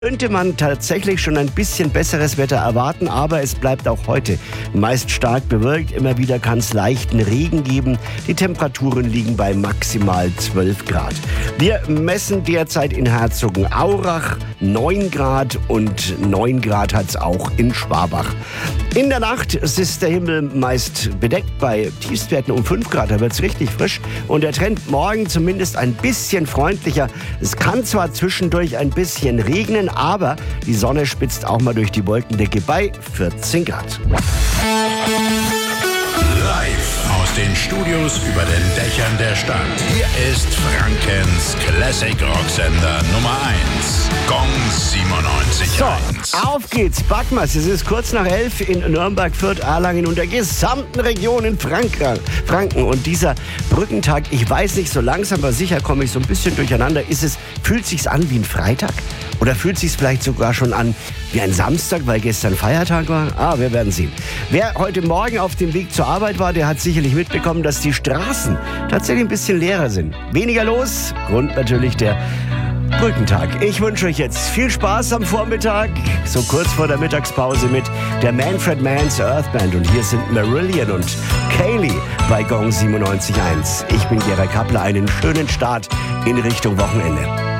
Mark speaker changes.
Speaker 1: Könnte man tatsächlich schon ein bisschen besseres Wetter erwarten, aber es bleibt auch heute meist stark bewölkt. Immer wieder kann es leichten Regen geben. Die Temperaturen liegen bei maximal 12 Grad. Wir messen derzeit in Herzogenaurach 9 Grad und 9 Grad hat es auch in Schwabach. In der Nacht ist der Himmel meist bedeckt bei Tiefstwerten um 5 Grad. Da wird es richtig frisch und der Trend morgen zumindest ein bisschen freundlicher. Es kann zwar zwischendurch ein bisschen regnen, aber die Sonne spitzt auch mal durch die Wolkendecke bei 14 Grad.
Speaker 2: Live aus den Studios über den Dächern der Stadt. Hier ist Frankens Classic Rocksender Nummer 1. Gong 97.1.
Speaker 1: So, auf geht's. Backmas, es ist kurz nach 11 in Nürnberg, Fürth, Erlangen und der gesamten Region in Franken. Und dieser Brückentag, ich weiß nicht, so langsam, aber sicher komme ich so ein bisschen durcheinander. Fühlt sich's an wie ein Freitag? Oder fühlt sich's vielleicht sogar schon an wie ein Samstag, weil gestern Feiertag war? Wir werden sehen. Wer heute Morgen auf dem Weg zur Arbeit war, der hat sicherlich mitbekommen, dass die Straßen tatsächlich ein bisschen leerer sind. Weniger los, Grund natürlich der Brückentag. Ich wünsche euch jetzt viel Spaß am Vormittag, so kurz vor der Mittagspause mit der Manfred Mann's Earth Band. Und hier sind Marillion und Kaylee bei Gong 97.1. Ich bin Gerald Kappler, einen schönen Start in Richtung Wochenende.